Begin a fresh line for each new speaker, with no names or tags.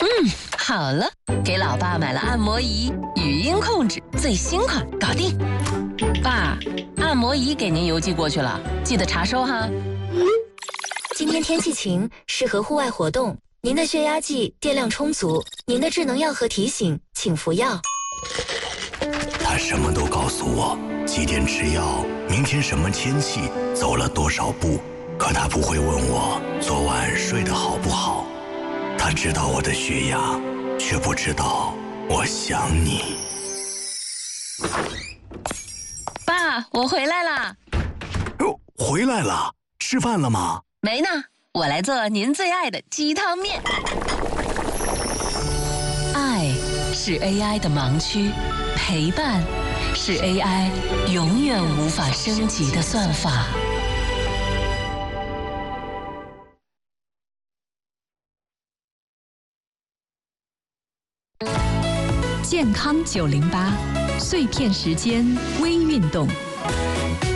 好了，给老爸买了按摩仪，语音控制最新款，搞定。爸，按摩仪给您邮寄过去了，记得查收哈。
今天天气晴，适合户外活动。您的血压计电量充足，您的智能药盒提醒，请服药。
他什么都告诉我，几点吃药，明天什么天气，走了多少步。可他不会问我昨晚睡得好不好。他知道我的血压，却不知道我想你。
爸，我回来啦。
回来了，吃饭了吗？
没呢，我来做您最爱的鸡汤面。爱是 AI 的盲区，陪伴是 AI 永远无法升级的算法。
健康908，碎片时间微运动。